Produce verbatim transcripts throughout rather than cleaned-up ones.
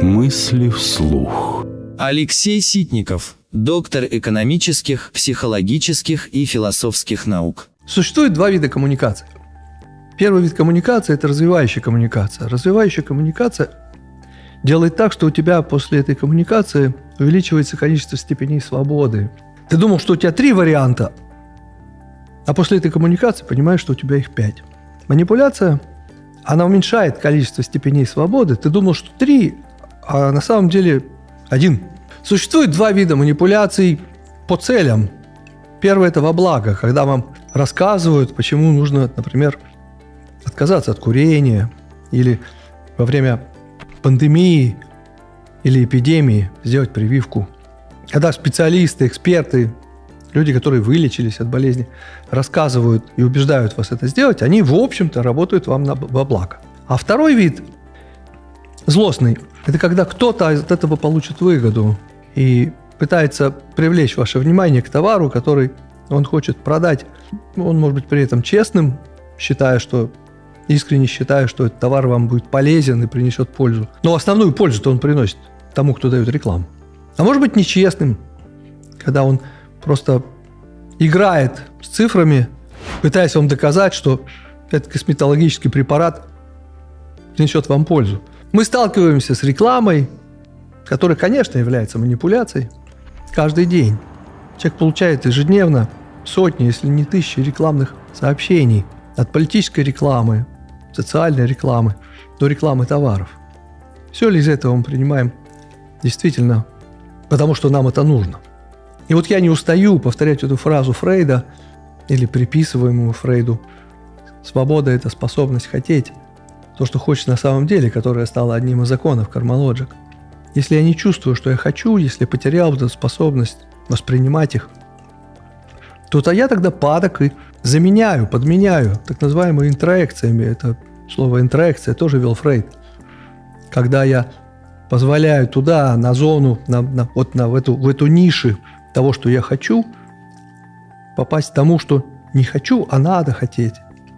Мысли вслух. Алексей Ситников, доктор экономических, психологических и философских наук. Существует два вида коммуникации. Первый вид коммуникации – это развивающая коммуникация. Развивающая коммуникация делает так, что у тебя после этой коммуникации увеличивается количество степеней свободы. Ты думал, что у тебя три варианта, а после этой коммуникации понимаешь, что у тебя их пять. Манипуляция, она уменьшает количество степеней свободы. Ты думал, что три, а на самом деле один. Существует два вида манипуляций по целям. Первое – это во благо, когда вам рассказывают, почему нужно, например, отказаться от курения, или во время пандемии или эпидемии сделать прививку. Когда специалисты, эксперты, люди, которые вылечились от болезни, рассказывают и убеждают вас это сделать, они, в общем-то, работают вам на, во благо. А второй вид, злостный, это когда кто-то от этого получит выгоду и пытается привлечь ваше внимание к товару, который он хочет продать. Он может быть при этом честным, считая, что искренне считая, что этот товар вам будет полезен и принесет пользу. Но основную пользу-то он приносит тому, кто дает рекламу. А может быть нечестным, когда он просто играет с цифрами, пытаясь вам доказать, что этот косметологический препарат принесет вам пользу. Мы сталкиваемся с рекламой, которая, конечно, является манипуляцией, каждый день. Человек получает ежедневно сотни, если не тысячи рекламных сообщений от политической рекламы, социальной рекламы до рекламы товаров. Все ли из этого мы принимаем действительно, потому что нам это нужно? И вот я не устаю повторять эту фразу Фрейда или приписываемую Фрейду: свобода – это способность хотеть то, что хочешь на самом деле, которое стало одним из законов Karma Logic. Если я не чувствую, что я хочу, если потерял эту способность воспринимать их, то я тогда падок и заменяю, подменяю так называемыми интроекциями. Это слово интроекция тоже ввел Фрейд. Когда я позволяю туда, на зону, на, на, вот на, в, эту, в эту нишу того, что я хочу, попасть к тому, что не хочу, а надо хотеть.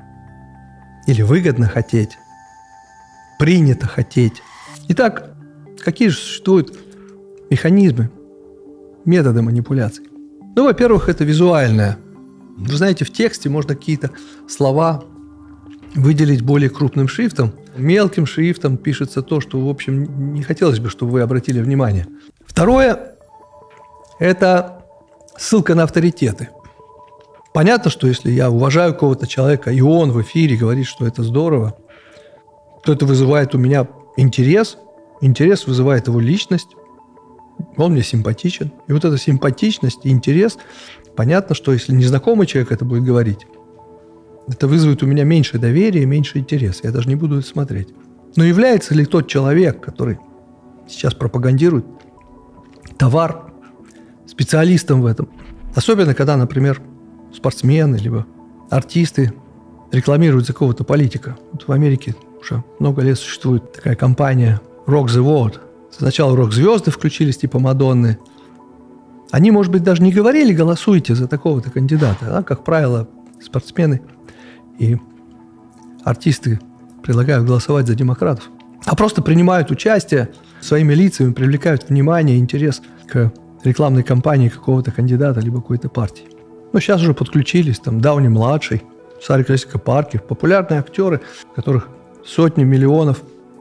Или выгодно хотеть. Принято хотеть. Итак, какие же существуют механизмы, методы манипуляций? Ну, во-первых, это визуальное. Вы знаете, в тексте можно какие-то слова выделить более крупным шрифтом. Мелким шрифтом пишется то, что, в общем, не хотелось бы, чтобы вы обратили внимание. Второе – это ссылка на авторитеты. Понятно, что если я уважаю кого-то человека, и он в эфире говорит, что это здорово, то это вызывает у меня интерес. Интерес вызывает его личность. Он мне симпатичен. И вот эта симпатичность и интерес, понятно, что если незнакомый человек это будет говорить, это вызовет у меня меньше доверия, меньше интереса. Я даже не буду это смотреть. Но является ли тот человек, который сейчас пропагандирует товар, специалистом в этом? Особенно, когда, например, спортсмены либо артисты рекламируют за какого-то политика. Вот в Америке уже много лет существует такая компания Rock the World. Сначала рок-звезды включились, типа Мадонны. Они, может быть, даже не говорили: голосуйте за такого-то кандидата. А, как правило, спортсмены и артисты предлагают голосовать за демократов. А просто принимают участие своими лицами, привлекают внимание и интерес к рекламной кампании какого-то кандидата либо какой-то партии. Но сейчас уже подключились там Дауни-младший, Сара Джессика Паркер, популярные актеры, у которых сотни миллионов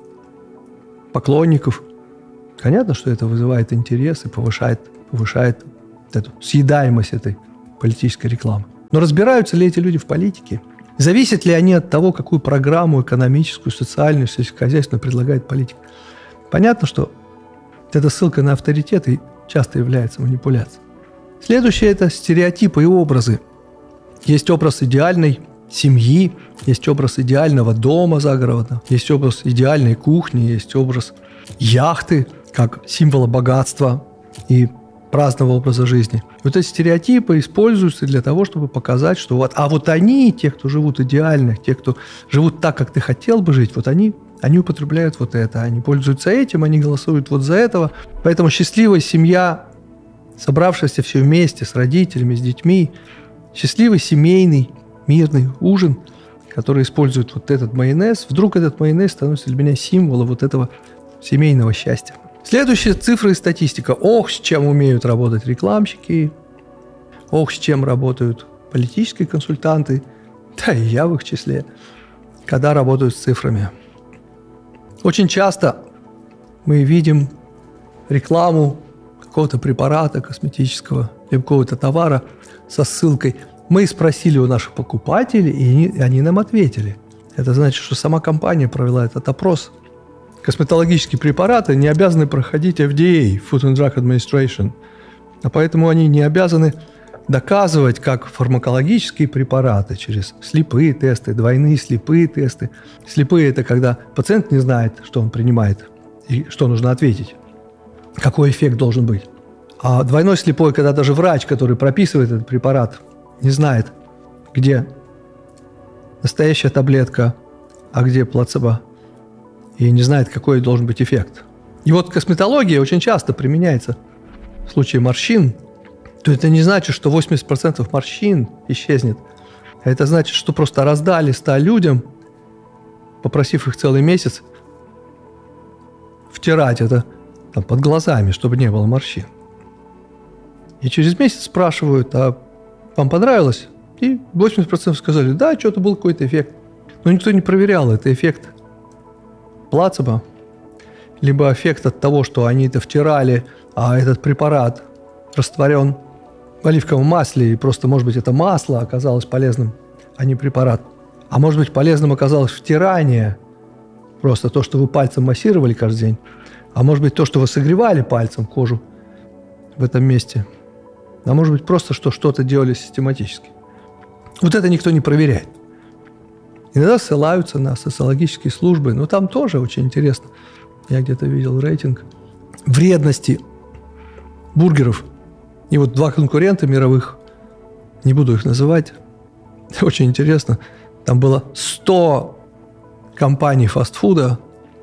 поклонников. Понятно, что это вызывает интерес и повышает, повышает эту съедаемость этой политической рекламы. Но разбираются ли эти люди в политике? Зависят ли они от того, какую программу экономическую, социальную, сельскохозяйственную предлагает политик? Понятно, что эта ссылка на авторитеты часто является манипуляцией. Следующее – это стереотипы и образы. Есть образ идеальной семьи, есть образ идеального дома загородного, есть образ идеальной кухни, есть образ яхты как символа богатства и праздного образа жизни. Вот эти стереотипы используются для того, чтобы показать, что вот, а вот они, те, кто живут идеально, те, кто живут так, как ты хотел бы жить, вот они, они употребляют вот это, они пользуются этим, они голосуют вот за этого. Поэтому счастливая семья, собравшаяся все вместе с родителями, с детьми, счастливый семейный мирный ужин, который использует вот этот майонез, вдруг этот майонез становится для меня символом вот этого семейного счастья. Следующие цифры и статистика. Ох, с чем умеют работать рекламщики, ох, с чем работают политические консультанты, да и я в их числе, когда работают с цифрами. Очень часто мы видим рекламу какого-то препарата косметического или какого-то товара со ссылкой. Мы спросили у наших покупателей, и они, и они нам ответили. Это значит, что сама компания провела этот опрос. Косметологические препараты не обязаны проходить эф ди эй, Food and Drug Administration, а поэтому они не обязаны доказывать, как фармакологические препараты через слепые тесты, двойные слепые тесты. Слепые – это когда пациент не знает, что он принимает и что нужно ответить, какой эффект должен быть. А двойной слепой, когда даже врач, который прописывает этот препарат, не знает, где настоящая таблетка, а где плацебо, и не знает, какой должен быть эффект. И вот косметология очень часто применяется в случае морщин. То это не значит, что восемьдесят процентов морщин исчезнет. Это значит, что просто раздали ста людям, попросив их целый месяц втирать это там, под глазами, чтобы не было морщин. И через месяц спрашивают, а вам понравилось? И восемьдесят процентов сказали, да, что-то был какой-то эффект. Но никто не проверял, это эффект плацебо, либо эффект от того, что они это втирали, а этот препарат растворен в оливковом масле, и просто, может быть, это масло оказалось полезным, а не препарат. А может быть, полезным оказалось втирание, просто то, что вы пальцем массировали каждый день, а может быть, то, что вы согревали пальцем кожу в этом месте, а может быть, просто, что что-то делали систематически. Вот это никто не проверяет. Иногда ссылаются на социологические службы, но там тоже очень интересно. Я где-то видел рейтинг вредности бургеров. И вот два конкурента мировых, не буду их называть, очень интересно, там было сто компаний фастфуда,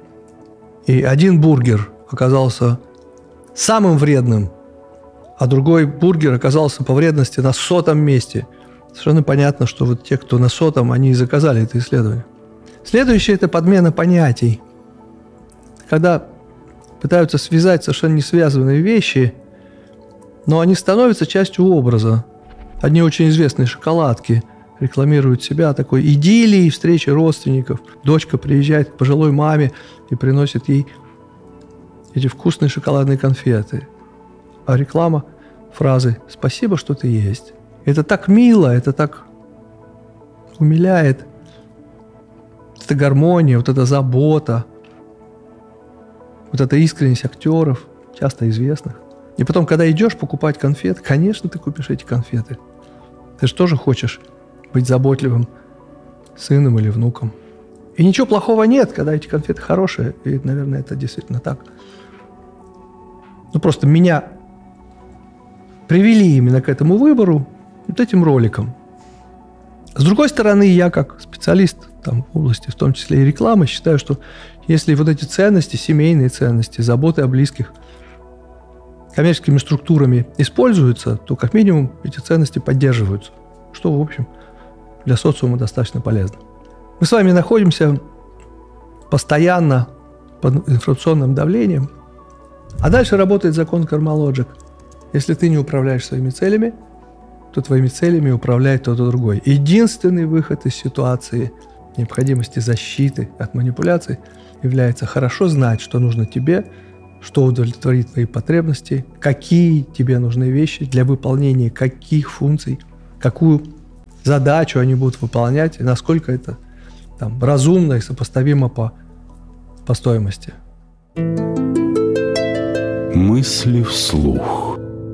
и один бургер оказался самым вредным, а другой бургер оказался по вредности на сотом месте. Совершенно понятно, что вот те, кто на сотом, они и заказали это исследование. Следующее – это подмена понятий. Когда пытаются связать совершенно не связанные вещи, но они становятся частью образа. Одни очень известные шоколадки рекламируют себя такой идиллией встречи родственников. Дочка приезжает к пожилой маме и приносит ей эти вкусные шоколадные конфеты. А реклама фразы «Спасибо, что ты есть». Это так мило, это так умиляет. Это гармония, вот эта забота, вот эта искренность актеров, часто известных. И потом, когда идешь покупать конфеты, конечно, ты купишь эти конфеты. Ты же тоже хочешь быть заботливым сыном или внуком. И ничего плохого нет, когда эти конфеты хорошие. И, наверное, это действительно так. Ну, просто меня привели именно к этому выбору вот этим роликом. С другой стороны, я как специалист там, в области, в том числе и рекламы, считаю, что если вот эти ценности, семейные ценности, заботы о близких, коммерческими структурами используются, то как минимум эти ценности поддерживаются, что, в общем, для социума достаточно полезно. Мы с вами находимся постоянно под информационным давлением, а дальше работает закон Карма-Лоджик. Если ты не управляешь своими целями, то твоими целями управляет кто-то другой. Единственный выход из ситуации необходимости защиты от манипуляций является хорошо знать, что нужно тебе, что удовлетворит твои потребности, какие тебе нужны вещи для выполнения каких функций, какую задачу они будут выполнять, и насколько это там, разумно и сопоставимо по, по стоимости. Мысли вслух.